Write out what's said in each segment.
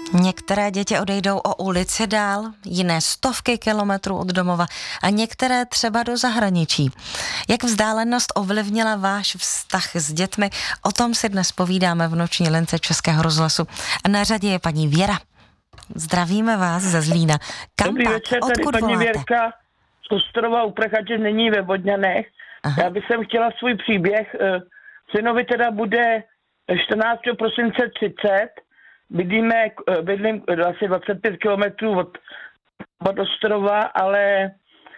Některé děti odejdou o ulici dál, jiné stovky kilometrů od domova a některé třeba do zahraničí. Jak vzdálenost ovlivnila váš vztah s dětmi, o tom si dnes povídáme v noční lince Českého rozhlasu. A na řadě je paní Věra. Zdravíme vás ze Zlína. Kam Dobrý tak? večer, tady Odkud paní voláte? Věrka z Kostrova u Prachače, není ve Vodňanech. Aha. Já bych chtěla svůj příběh. Synovi teda bude 14. prosince 30. Bydlím asi 25 kilometrů od Ostrova, ale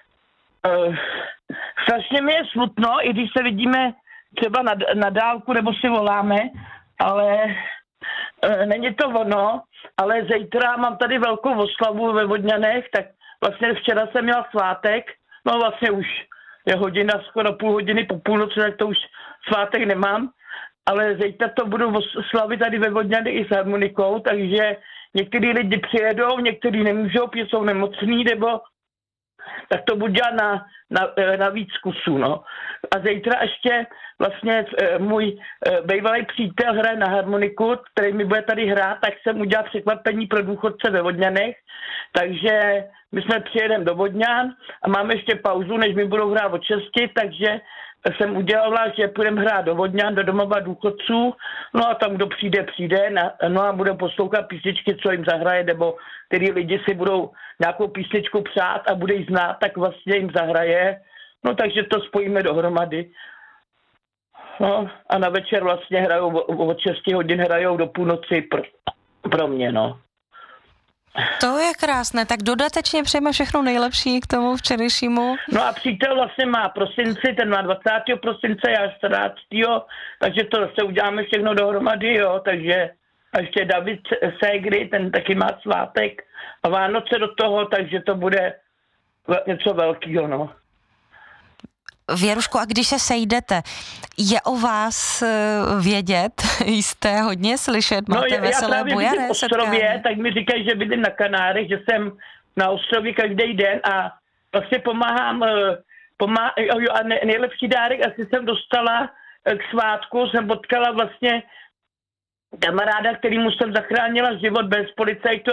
strašně mi je smutno, i když se vidíme třeba na dálku nebo si voláme, ale není to ono, ale zítra mám tady velkou oslavu ve Vodňanech, tak vlastně včera jsem měla svátek, no vlastně už je hodina, skoro půl hodiny po půlnoci, tak to už svátek nemám, ale zítra to budu slavit tady ve Vodňanech i s harmonikou, takže některý lidi přijedou, některý nemůžou, protože jsou nemocní, nebo tak to budu dělat na víc kusů, no. A zítra ještě vlastně můj bývalý přítel hraje na harmoniku, který mi bude tady hrát, tak jsem udělal překvapení pro důchodce ve Vodňanech, takže my jsme přijedeme do Vodňan a máme ještě pauzu, než mi budou hrát od 6, takže jsem udělala, že půjdeme hrát do Vodňan, do domova důchodců, no a tam kdo přijde, no a budou poslouchat písničky, co jim zahraje, nebo který lidi si budou nějakou písničku přát a bude jí znát, tak vlastně jim zahraje, no takže to spojíme dohromady. No a na večer vlastně hrajou od 6 hodin hrajou do půlnoci pro mě, no. To je krásné, tak dodatečně přejeme všechno nejlepší k tomu včerejšímu. No a přítel vlastně má prosinci, ten má 20. prosince, já 14. Takže to se uděláme všechno dohromady, jo, takže a ještě David Ségry, ten taky má svátek a Vánoce do toho, takže to bude něco velkého, no. Věruško, a když se sejdete, je o vás vědět? Jste hodně slyšet? Máte veselé bojare? V ostrově, tak mi říkají, že bydlím na Kanárech, že jsem na ostrově každý den a vlastně pomáhám a nejlepší dárek asi jsem dostala k svátku, jsem potkala vlastně kamaráda, kterýmu jsem zachránila život bez policajtu,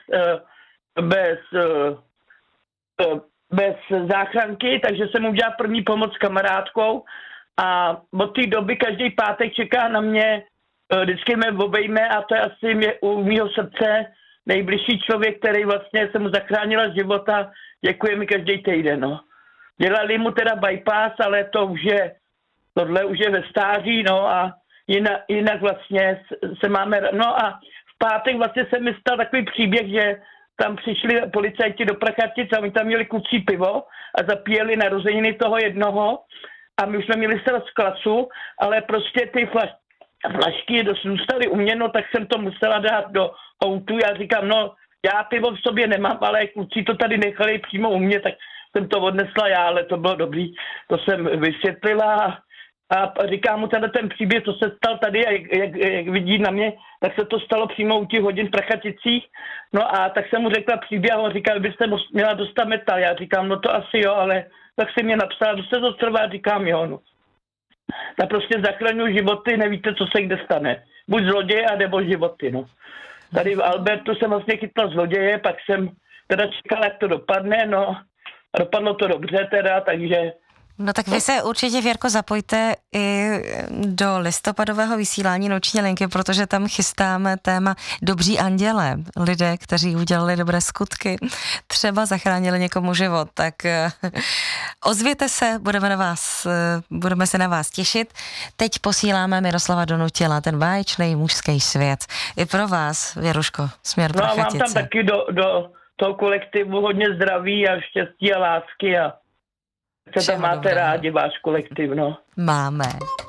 bez záchranky, takže jsem udělala první pomoc s kamarádkou a od té doby každý pátek čeká na mě, vždycky mě obejme a to je asi u mýho srdce nejbližší člověk, který vlastně jsem mu zachránila život a děkuje mi každý týden, no. Dělali mu teda bypass, ale tohle už je ve stáří, no a jinak vlastně se máme, no a v pátek vlastně se mi stal takový příběh, že tam přišli policajti do Prachatic a oni tam měli kucí pivo a zapíjeli narozeniny toho jednoho a my už jsme měli z klasu, ale prostě ty flašky zůstaly u mě, no tak jsem to musela dát do autu. Já říkám, no já pivo v sobě nemám, ale kluci to tady nechali přímo u mě, tak jsem to odnesla já, ale to bylo dobrý. To jsem vysvětlila a říkám mu ten příběh, co se stal tady a jak vidí na mě, tak se to stalo přímo u těch hodin v Prachaticích. No a tak jsem mu řekla příběh a on říkal, byste měla dostat metal. Já říkám, no to asi jo, ale tak si mě napsala, že se to trvá, říkám jo, no. Tak prostě zachraňuji životy, nevíte, co se kde stane. Buď zloděje, nebo životy, no. Tady v Albertu jsem vlastně chytla zloděje, pak jsem teda čekala, jak to dopadne, no. A dopadlo to dobře teda, takže... No tak vy se určitě, Věrko, zapojte i do listopadového vysílání Noční linky, protože tam chystáme téma Dobří andělé. Lidé, kteří udělali dobré skutky, třeba zachránili někomu život. Tak ozvěte se, budeme se na vás těšit. Teď posíláme Miroslava Donutila, ten báječný mužský svět. I pro vás, Věruško, směr Prachatice. No a mám tam taky do toho kolektivu hodně zdraví a štěstí a lásky a se tam máte rádi, váš kolektiv, no. Máme.